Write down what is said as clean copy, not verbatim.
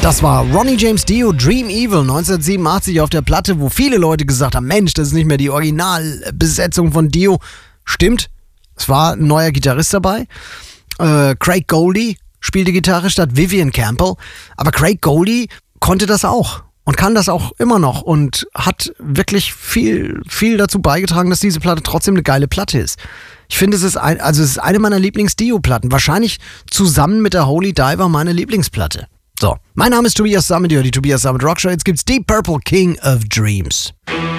Das war Ronnie James Dio, Dream Evil, 1987 auf der Platte, wo viele Leute gesagt haben, Mensch, das ist nicht mehr die Originalbesetzung von Dio. Stimmt, es war ein neuer Gitarrist dabei. Craig Goldie spielte Gitarre statt Vivian Campbell. Aber Craig Goldie konnte das auch und kann das auch immer noch und hat wirklich viel dazu beigetragen, dass diese Platte trotzdem eine geile Platte ist. Ich finde, es ist eine meiner Lieblings-Dio-Platten. Wahrscheinlich zusammen mit der Holy Diver meine Lieblingsplatte. So, mein Name ist Tobias Sammet, die Tobias Sammet Rock Show. Jetzt gibt's Deep Purple, King of Dreams.